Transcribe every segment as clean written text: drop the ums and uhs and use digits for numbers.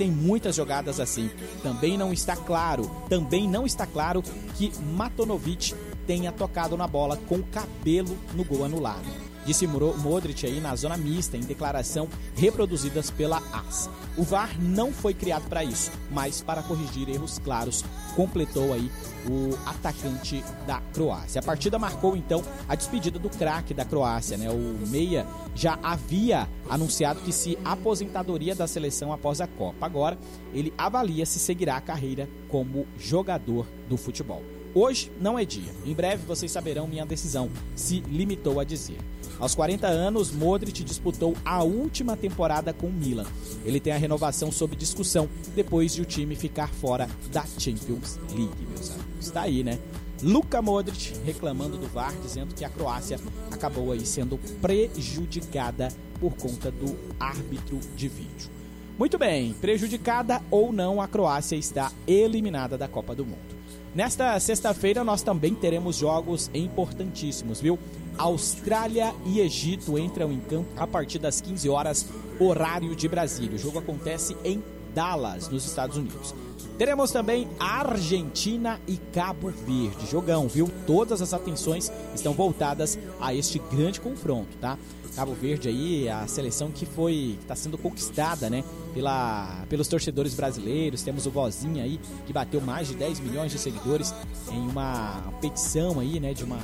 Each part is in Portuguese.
Existem muitas jogadas assim. Também não está claro que Matonovic tenha tocado na bola com o cabelo no gol anulado. Disse Modric aí na zona mista, em declaração reproduzidas pela AS. O VAR não foi criado para isso, mas para corrigir erros claros, completou aí o atacante da Croácia. A partida marcou então a despedida do craque da Croácia, né? O meia já havia anunciado que se aposentadoria da seleção após a Copa. Agora ele avalia se seguirá a carreira como jogador do futebol. Hoje não é dia. Em breve vocês saberão minha decisão, se limitou a dizer. Aos 40 anos, Modric disputou a última temporada com o Milan. Ele tem a renovação sob discussão depois de o time ficar fora da Champions League, meus amigos. Está aí, né? Luka Modric reclamando do VAR, dizendo que a Croácia acabou aí sendo prejudicada por conta do árbitro de vídeo. Muito bem, prejudicada ou não, a Croácia está eliminada da Copa do Mundo. Nesta sexta-feira nós também teremos jogos importantíssimos, viu? Austrália e Egito entram em campo a partir das 15 horas, horário de Brasília. O jogo acontece em Dallas, nos Estados Unidos. Teremos também Argentina e Cabo Verde. Jogão, viu? Todas as atenções estão voltadas a este grande confronto, tá? Cabo Verde aí, a seleção que está sendo conquistada, né, pelos torcedores brasileiros. Temos o Vozinha aí, que bateu mais de 10 milhões de seguidores em uma petição aí, né, de uma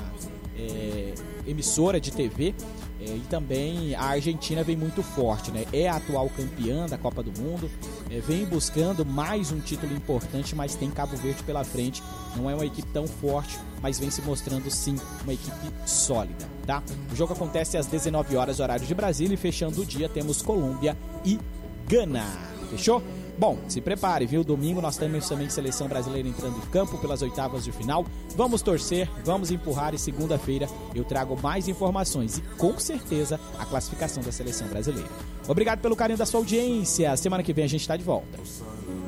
emissora de TV. E também a Argentina vem muito forte, né? É a atual campeã da Copa do Mundo, vem buscando mais um título importante, mas tem Cabo Verde pela frente. Não é uma equipe tão forte, mas vem se mostrando sim uma equipe sólida, tá? O jogo acontece às 19 horas, horário de Brasília, e fechando o dia temos Colômbia e Gana. Fechou? Bom, se prepare, viu? Domingo nós temos também seleção brasileira entrando em campo pelas oitavas de final. Vamos torcer, vamos empurrar, e segunda-feira eu trago mais informações e com certeza a classificação da seleção brasileira. Obrigado pelo carinho da sua audiência. Semana que vem a gente está de volta.